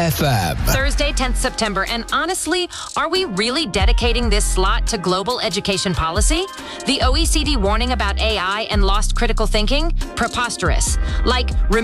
FM. Thursday, 10th September. And honestly, are we really dedicating this slot to global education policy? The OECD warning about AI and lost critical thinking? Preposterous. Like,